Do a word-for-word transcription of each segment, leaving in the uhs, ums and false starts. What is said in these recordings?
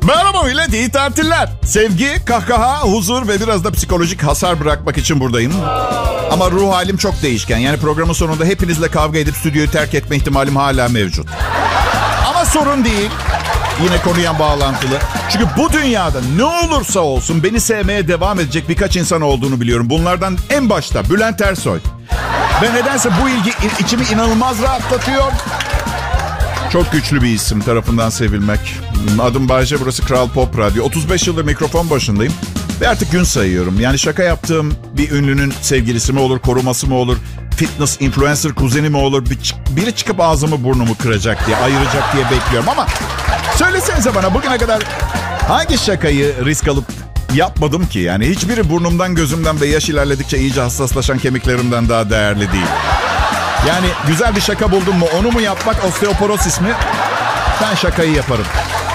Merhaba millet, iyi tatiller. Sevgi, kahkaha, huzur ve biraz da psikolojik hasar bırakmak için buradayım. Ama ruh halim çok değişken. Yani programın sonunda hepinizle kavga edip stüdyoyu terk etme ihtimalim hala mevcut. Ama sorun değil. Yine konuya bağlantılı. Çünkü bu dünyada ne olursa olsun beni sevmeye devam edecek birkaç insan olduğunu biliyorum. Bunlardan en başta Bülent Ersoy. Ve nedense bu ilgi içimi inanılmaz rahatlatıyor. Çok güçlü bir isim tarafından sevilmek. Adım Bayce, burası Kral Pop Radyo. otuz beş yıldır mikrofon başındayım. Ve artık gün sayıyorum. Yani şaka yaptığım bir ünlünün sevgilisi mi olur, koruması mı olur, fitness influencer kuzeni mi olur, biri çıkıp ağzımı burnumu kıracak diye, ayıracak diye bekliyorum. Ama söylesenize bana, bugüne kadar hangi şakayı risk alıp yapmadım ki? Yani hiçbiri burnumdan, gözümden ve yaş ilerledikçe iyice hassaslaşan kemiklerimden daha değerli değil. Yani güzel bir şaka buldum mu, onu mu yapmak, osteoporosis mi? Ben şakayı yaparım.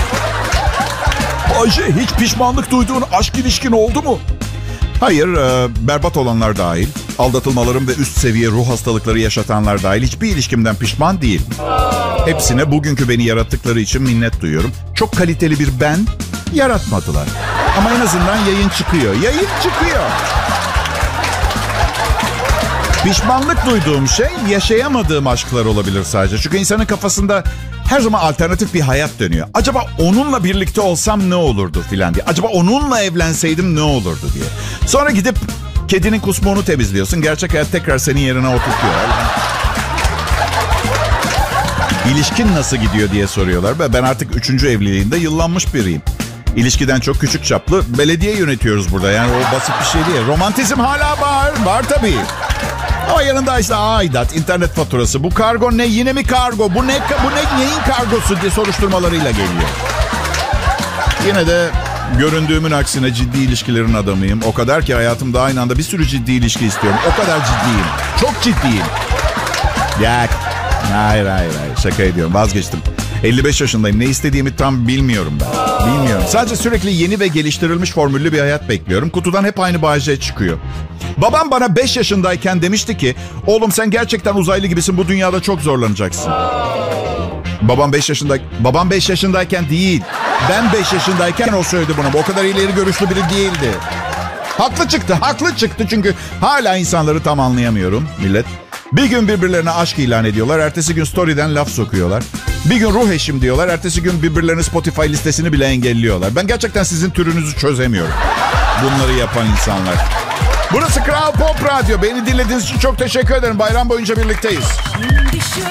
Ayşe, hiç pişmanlık duyduğun aşk ilişkin oldu mu? Hayır, e, berbat olanlar dahil, aldatılmalarım ve üst seviye ruh hastalıkları yaşatanlar dahil hiçbir ilişkimden pişman değilim. Hepsine bugünkü beni yarattıkları için minnet duyuyorum. Çok kaliteli bir ben yaratmadılar. Ama en azından yayın çıkıyor. Yayın çıkıyor. Pişmanlık duyduğum şey yaşayamadığım aşklar olabilir sadece. Çünkü insanın kafasında her zaman alternatif bir hayat dönüyor. Acaba onunla birlikte olsam ne olurdu filan diye. Acaba onunla evlenseydim ne olurdu diye. Sonra gidip kedinin kusmuğunu temizliyorsun. Gerçek hayat tekrar senin yerine oturtuyor. İlişkin nasıl gidiyor diye soruyorlar. Ve ben artık üçüncü evliliğinde yıllanmış biriyim. İlişkiden çok küçük çaplı belediye yönetiyoruz burada. Yani o basit bir şey değil. Romantizm hala var. Var tabii. Ama yanında işte aidat, internet faturası. Bu kargo ne? Yine mi kargo? Bu ne? Bu ne? Neyin kargosu diye soruşturmalarıyla geliyor. Yine de göründüğümün aksine ciddi ilişkilerin adamıyım. O kadar ki hayatımda aynı anda bir sürü ciddi ilişki istiyorum. O kadar ciddiyim. Çok ciddiyim. Yak. Hayır hayır hayır. Şaka ediyorum. Vazgeçtim. elli beş yaşındayım. Ne istediğimi tam bilmiyorum ben. Bilmiyorum. Sadece sürekli yeni ve geliştirilmiş formüllü bir hayat bekliyorum. Kutudan hep aynı Bayce çıkıyor. Babam bana beş yaşındayken demişti ki, oğlum sen gerçekten uzaylı gibisin, bu dünyada çok zorlanacaksın. Babam beş yaşında, babam beş yaşındayken değil, ben beş yaşındayken o söyledi bunu. O kadar ileri görüşlü biri değildi. Haklı çıktı, haklı çıktı çünkü hala insanları tam anlayamıyorum millet. Bir gün birbirlerine aşk ilan ediyorlar, ertesi gün story'den laf sokuyorlar. Bir gün ruh eşim diyorlar, ertesi gün birbirlerinin Spotify listesini bile engelliyorlar. Ben gerçekten sizin türünüzü çözemiyorum. Bunları yapan insanlar. Burası Kral Pop Radyo. Beni dinlediğiniz için çok teşekkür ederim. Bayram boyunca birlikteyiz.